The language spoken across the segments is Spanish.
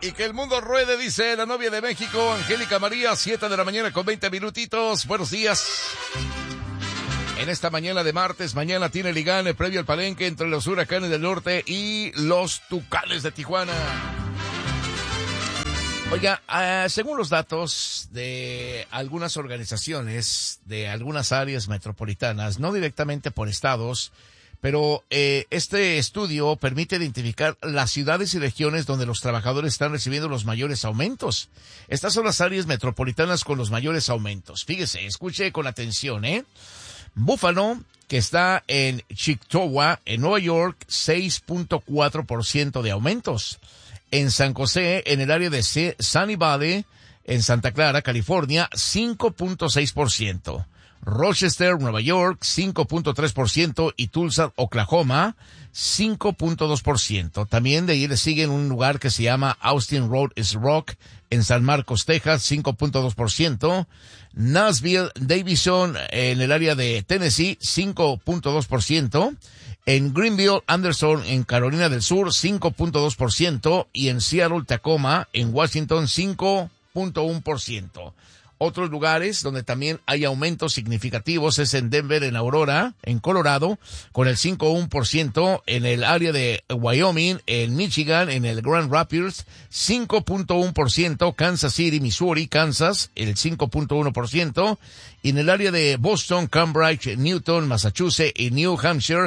Y que el mundo ruede, dice la novia de México, Angélica María, 7 de la mañana con 20 minutitos. Buenos días. En esta mañana de martes, mañana tiene Ligane previo al Palenque entre los Huracanes del Norte y los Tucanes de Tijuana. Oiga, según los datos de algunas organizaciones, de algunas áreas metropolitanas, no directamente por estados, pero este estudio permite identificar las ciudades y regiones donde los trabajadores están recibiendo los mayores aumentos. Estas son las áreas metropolitanas con los mayores aumentos. Fíjese, escuche con atención, Buffalo, que está en Chickasaw, en Nueva York, 6.4% de aumentos. En San José, en el área de Sunny Valley, en Santa Clara, California, 5.6%. Rochester, Nueva York, 5.3%. Y Tulsa, Oklahoma, 5.2%. También de ahí le sigue en un lugar que se llama Austin Road Rock, en San Marcos, Texas, 5.2%. Nashville, Davison, en el área de Tennessee, 5.2%. En Greenville, Anderson, en Carolina del Sur, 5.2%. Y en Seattle, Tacoma, en Washington, 5.1%. Otros lugares donde también hay aumentos significativos es en Denver, en Aurora, en Colorado, con el 5.1%, en el área de Wyoming, en Michigan, en el Grand Rapids, 5.1%, Kansas City, Missouri, Kansas, el 5.1%, y en el área de Boston, Cambridge, Newton, Massachusetts y New Hampshire,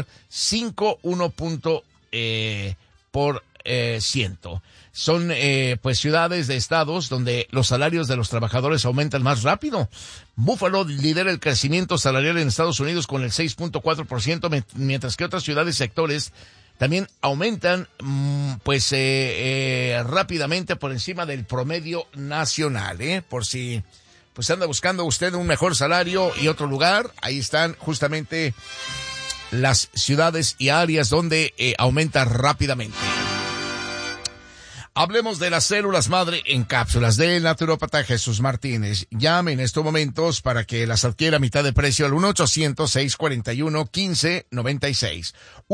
5.1%. Son, pues, ciudades de estados donde los salarios de los trabajadores aumentan más rápido. Buffalo lidera el crecimiento salarial en Estados Unidos con el 6.4%, mientras que otras ciudades y sectores también aumentan, pues, rápidamente por encima del promedio nacional, Por si, pues, anda buscando usted un mejor salario y otro lugar, ahí están justamente las ciudades y áreas donde aumenta rápidamente. Hablemos de las células madre en cápsulas del naturópata Jesús Martínez. Llame en estos momentos para que las adquiera a mitad de precio al 1-800-641-1596.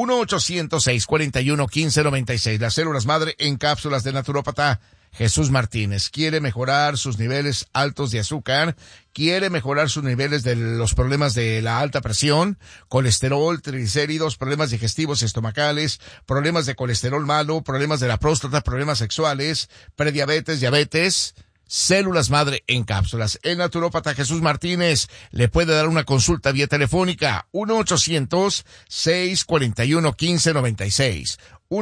1-800-641-1596. Las células madre en cápsulas del naturópata Jesús Martínez. ¿Quiere mejorar sus niveles altos de azúcar? ¿Quiere mejorar sus niveles de los problemas de la alta presión, colesterol, triglicéridos, problemas digestivos estomacales, problemas de colesterol malo, problemas de la próstata, problemas sexuales, prediabetes, diabetes? Células madre en cápsulas. El naturópata Jesús Martínez le puede dar una consulta vía telefónica. 1-800-641-1596.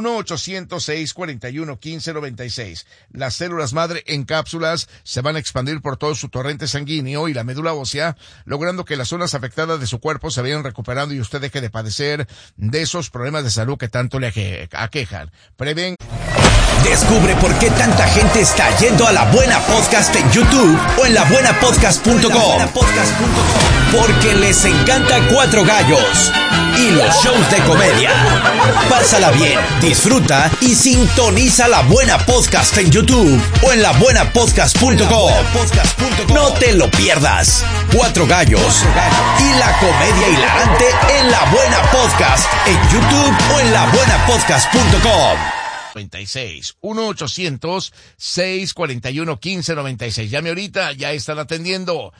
1-800-641-1596. Las células madre en cápsulas se van a expandir por todo su torrente sanguíneo y la médula ósea, logrando que las zonas afectadas de su cuerpo se vayan recuperando y usted deje de padecer de esos problemas de salud que tanto le aquejan. Descubre por qué tanta gente está yendo a La Buena Podcast en YouTube o en labuenapodcast.com. Porque les encanta Cuatro Gallos y los shows de comedia. Pásala bien, disfruta y sintoniza La Buena Podcast en YouTube o en labuenapodcast.com. No te lo pierdas. Cuatro Gallos y la comedia hilarante en La Buena Podcast en YouTube o en labuenapodcast.com. 1-800-641-1596. Llame ahorita, ya están atendiendo.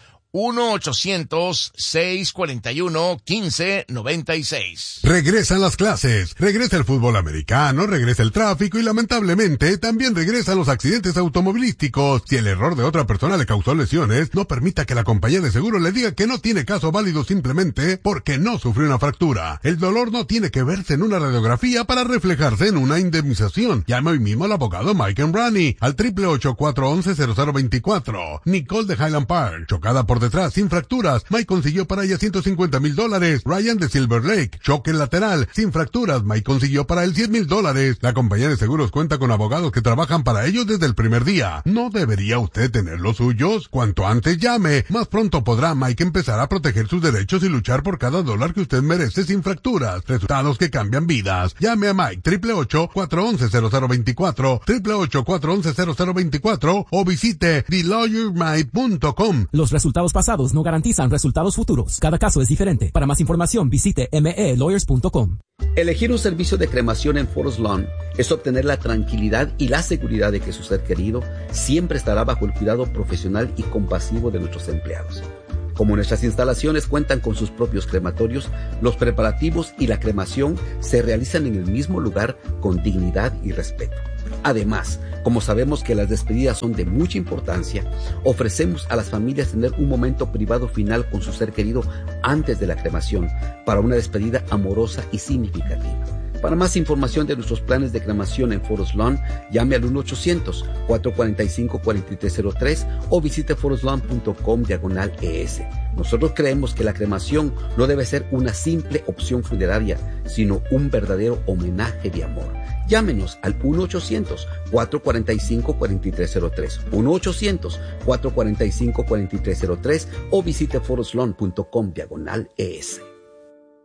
1-800-641-1596. Regresan las clases, regresa el fútbol americano, regresa el tráfico y lamentablemente también regresan los accidentes automovilísticos. Si el error de otra persona le causó lesiones, no permita que la compañía de seguro le diga que no tiene caso válido simplemente porque no sufrió una fractura. El dolor no tiene que verse en una radiografía para reflejarse en una indemnización. Llame hoy mismo al abogado Mike Embrani al 888-411-0024. Nicole de Highland Park, chocada por detrás sin fracturas. Mike consiguió para ella $150,000. Ryan de Silver Lake, choque lateral sin fracturas. Mike consiguió para él $100,000. La compañía de seguros cuenta con abogados que trabajan para ellos desde el primer día. ¿No debería usted tener los suyos? Cuanto antes llame, más pronto podrá Mike empezar a proteger sus derechos y luchar por cada dólar que usted merece sin fracturas. Resultados que cambian vidas. Llame a Mike 888-411-0024, 888-411-0024 o visite TheLawyerMike.com. Los resultados resultados pasados no garantizan resultados futuros. Cada caso es diferente. Para más información, visite melawyers.com. Elegir un servicio de cremación en Forest Lawn es obtener la tranquilidad y la seguridad de que su ser querido siempre estará bajo el cuidado profesional y compasivo de nuestros empleados. Como nuestras instalaciones cuentan con sus propios crematorios, los preparativos y la cremación se realizan en el mismo lugar con dignidad y respeto. Además, como sabemos que las despedidas son de mucha importancia, ofrecemos a las familias tener un momento privado final con su ser querido antes de la cremación para una despedida amorosa y significativa. Para más información de nuestros planes de cremación en Forest Lawn, llame al 1-800-445-4303 o visite forestlawn.com/ES. Nosotros creemos que la cremación no debe ser una simple opción funeraria, sino un verdadero homenaje de amor. Llámenos al 1-800-445-4303, 1-800-445-4303 o visite forestlawn.com/ES.